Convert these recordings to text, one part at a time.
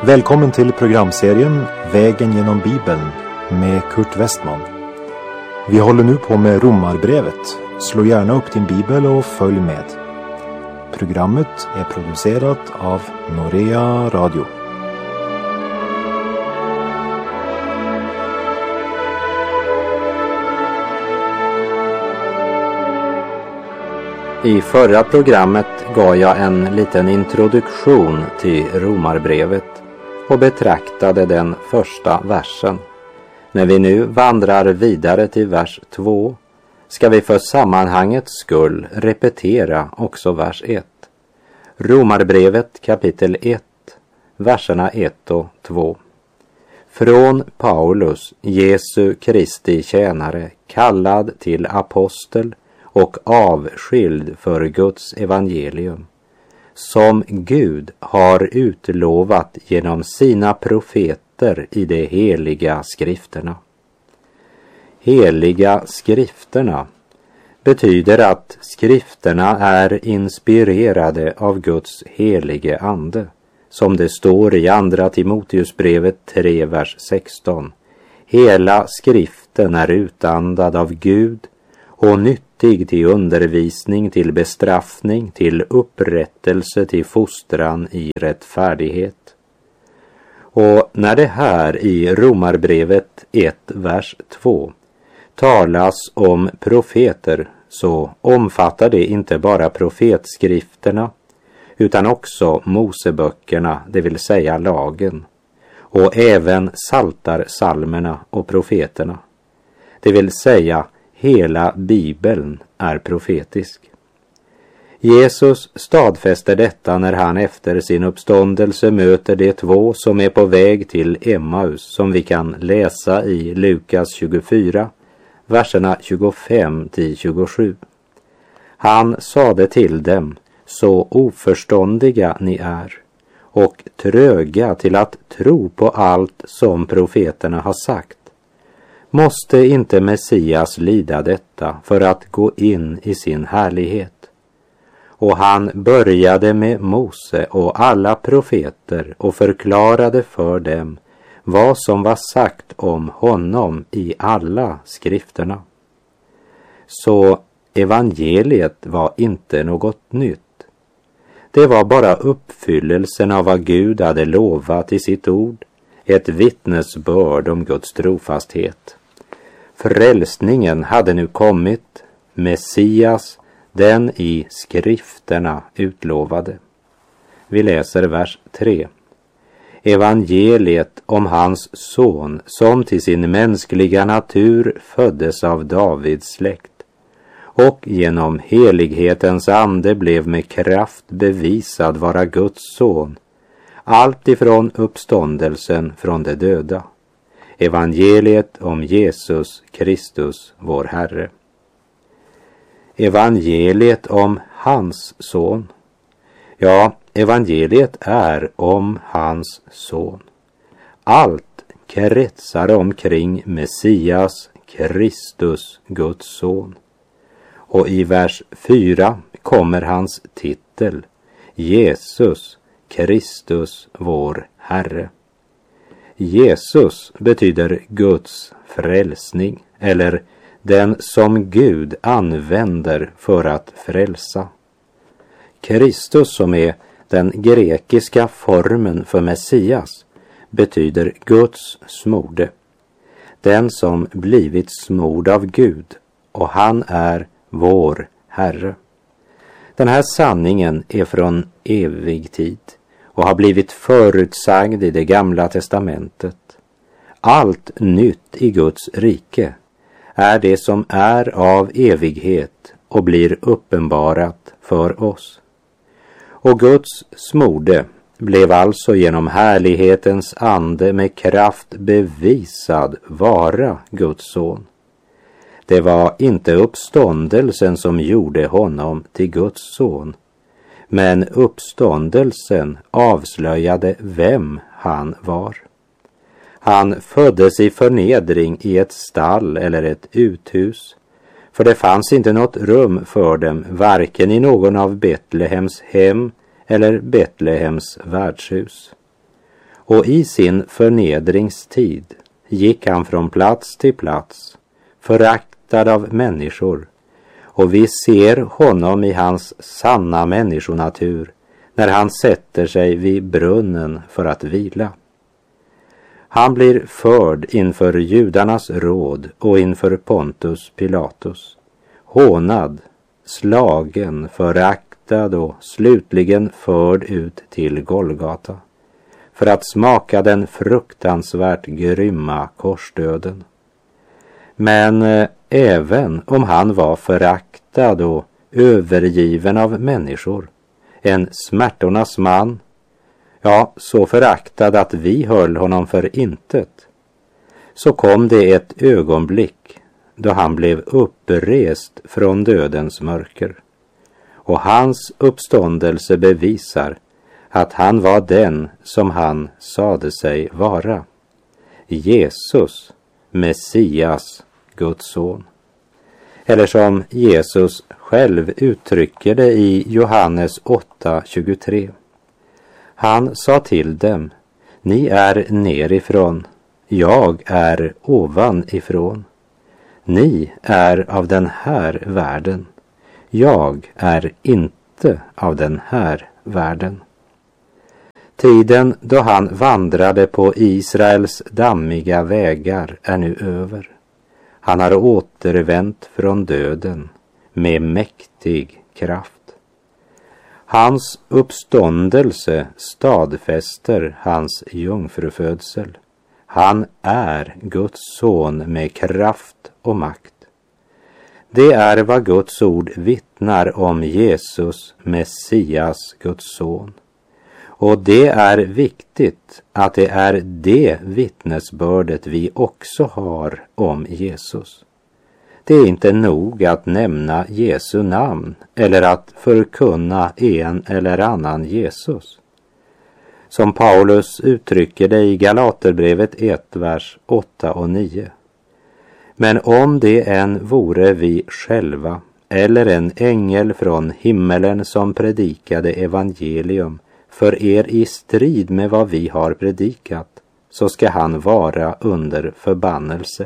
Välkommen till programserien Vägen genom Bibeln med Kurt Westman. Vi håller nu på med Romarbrevet. Slå gärna upp din bibel och följ med. Programmet är producerat av Norea Radio. I förra programmet gav jag en liten introduktion till Romarbrevet och betraktade den första versen. När vi nu vandrar vidare till vers 2 ska vi för sammanhangets skull repetera också vers 1. Romarbrevet kapitel 1, verserna 1 och 2. Från Paulus, Jesu Kristi tjänare, kallad till apostel och avskild för Guds evangelium, som Gud har utlovat genom sina profeter i de heliga skrifterna. Heliga skrifterna betyder att skrifterna är inspirerade av Guds helige ande, som det står i andra Timoteusbrevet 3, vers 16. Hela skriften är utandad av Gud och nyttig till undervisning, till bestraffning, till upprättelse, till fostran i rättfärdighet. Och när det här i Romarbrevet 1, vers 2 talas om profeter, så omfattar det inte bara profetskrifterna utan också Moseböckerna, det vill säga lagen, och även psaltarpsalmerna och profeterna. Det vill säga hela Bibeln är profetisk. Jesus stadfäster detta när han efter sin uppståndelse möter de två som är på väg till Emmaus, som vi kan läsa i Lukas 24, verserna 25 till 27. Han sade till dem: så oförståndiga ni är och tröga till att tro på allt som profeterna har sagt. Måste inte Messias lida detta för att gå in i sin härlighet? Och han började med Mose och alla profeter och förklarade för dem vad som var sagt om honom i alla skrifterna. Så evangeliet var inte något nytt. Det var bara uppfyllelsen av vad Gud hade lovat i sitt ord, ett vittnesbörd om Guds trofasthet. Frälsningen hade nu kommit, Messias, den i skrifterna utlovade. Vi läser vers 3. Evangeliet om hans son, som till sin mänskliga natur föddes av Davids släkt och genom helighetens ande blev med kraft bevisad vara Guds son, allt ifrån uppståndelsen från de döda. Evangeliet om Jesus Kristus, vår Herre. Evangeliet om hans son. Ja, evangeliet är om hans son. Allt kretsar omkring Messias, Kristus, Guds son. Och i vers 4 kommer hans titel, Jesus Kristus, vår Herre. Jesus betyder Guds frälsning, eller den som Gud använder för att frälsa. Kristus, som är den grekiska formen för Messias, betyder Guds smorde, den som blivit smord av Gud, och han är vår Herre. Den här sanningen är från evig tid och har blivit förutsagd i det gamla testamentet. Allt nytt i Guds rike är det som är av evighet och blir uppenbarat för oss. Och Guds smorde blev alltså genom härlighetens ande med kraft bevisad vara Guds son. Det var inte uppståndelsen som gjorde honom till Guds son, men uppståndelsen avslöjade vem han var. Han föddes i förnedring i ett stall eller ett uthus, för det fanns inte något rum för dem, varken i någon av Betlehems hem eller Betlehems värdshus. och i sin förnedringstid gick han från plats till plats, föraktad av människor, och vi ser honom i hans sanna människonatur när han sätter sig vid brunnen för att vila. Han blir förd inför judarnas råd och inför Pontus Pilatus, hånad, slagen, föraktad och slutligen förd ut till Golgata för att smaka den fruktansvärt grymma korsdöden. Men även om han var föraktad och övergiven av människor, en smärtornas man, ja, så föraktad att vi höll honom för intet, så kom det ett ögonblick då han blev upprest från dödens mörker. Och hans uppståndelse bevisar att han var den som han sade sig vara, Jesus, Messias, Guds son. Eller som Jesus själv uttrycker det i Johannes 8:23. Han sa till dem: ni är nerifrån, jag är ovanifrån. Ni är av den här världen, jag är inte av den här världen. Tiden då han vandrade på Israels dammiga vägar är nu över. Han har återvänt från döden med mäktig kraft. Hans uppståndelse stadfäster hans jungfrufödsel. Han är Guds son med kraft och makt. Det är vad Guds ord vittnar om Jesus, Messias, Guds son. Och det är viktigt att det är det vittnesbördet vi också har om Jesus. Det är inte nog att nämna Jesu namn eller att förkunna en eller annan Jesus. Som Paulus uttrycker det i Galaterbrevet 1, vers 8 och 9. Men om det än vore vi själva eller en ängel från himmelen som predikade evangelium för er i strid med vad vi har predikat, så ska han vara under förbannelse.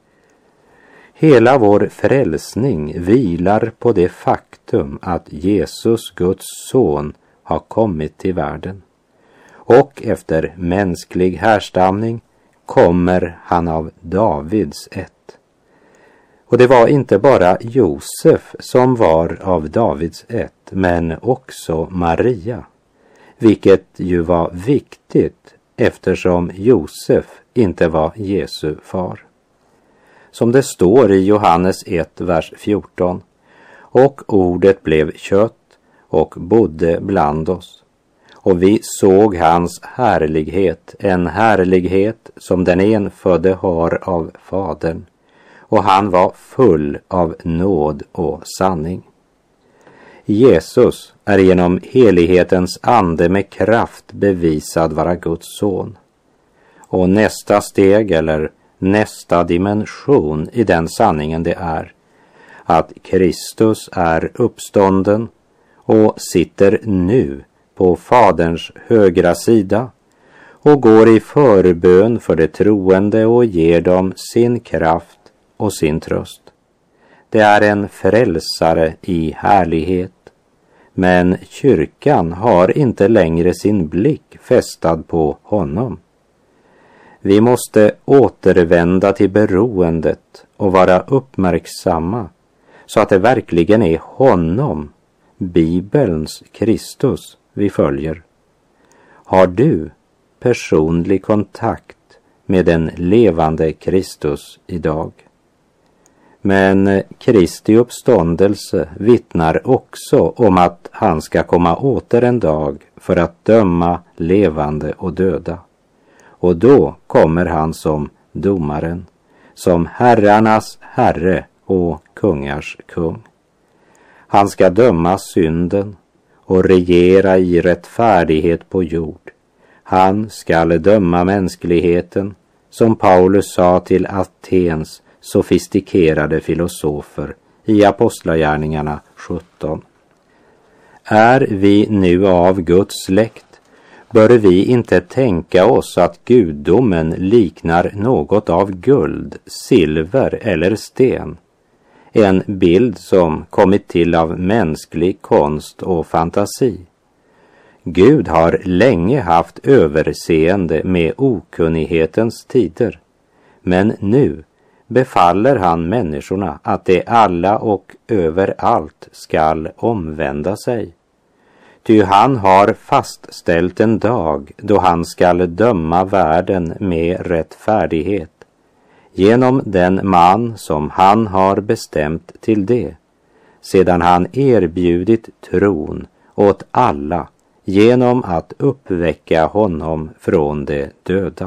Hela vår frälsning vilar på det faktum att Jesus, Guds son, har kommit till världen. Och efter mänsklig härstamning kommer han av Davids ett. Och det var inte bara Josef som var av Davids ett, men också Maria. Vilket ju var viktigt eftersom Josef inte var Jesu far. Som det står i Johannes 1, vers 14. Och ordet blev kött och bodde bland oss. Och vi såg hans härlighet, en härlighet som den enfödde har av Fadern. Och han var full av nåd och sanning. Jesus är genom helighetens ande med kraft bevisad vara Guds son. Och nästa steg eller nästa dimension i den sanningen det är att Kristus är uppstånden och sitter nu på Faderns högra sida och går i förbön för de troende och ger dem sin kraft och sin tröst. Det är en frälsare i härlighet, men kyrkan har inte längre sin blick fästad på honom. Vi måste återvända till beroendet och vara uppmärksamma så att det verkligen är honom, Bibelns Kristus, vi följer. Har du personlig kontakt med den levande Kristus idag? Men Kristi uppståndelse vittnar också om att han ska komma åter en dag för att döma levande och döda. Och då kommer han som domaren, som herrarnas herre och kungars kung. Han ska döma synden och regera i rättfärdighet på jord. Han ska döma mänskligheten, som Paulus sa till Atens sofistikerade filosofer i Apostlagärningarna 17. Är vi nu av Guds släkt, bör vi inte tänka oss att gudomen liknar något av guld, silver eller sten, en bild som kommit till av mänsklig konst och fantasi. Gud har länge haft överseende med okunnighetens tider, men nu befaller han människorna att de alla och överallt skall omvända sig. Ty han har fastställt en dag då han skall döma världen med rättfärdighet, genom den man som han har bestämt till det, sedan han erbjudit tron åt alla genom att uppväcka honom från de döda.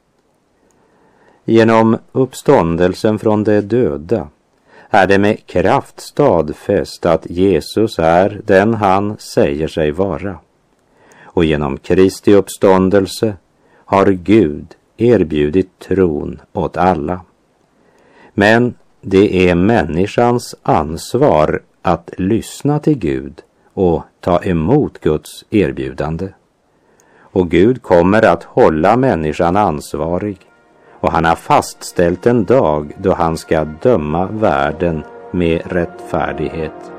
Genom uppståndelsen från de döda är det med kraft stadfäst att Jesus är den han säger sig vara. Och genom Kristi uppståndelse har Gud erbjudit tron åt alla. Men det är människans ansvar att lyssna till Gud och ta emot Guds erbjudande. Och Gud kommer att hålla människan ansvarig, och han har fastställt en dag då han ska döma världen med rättfärdighet.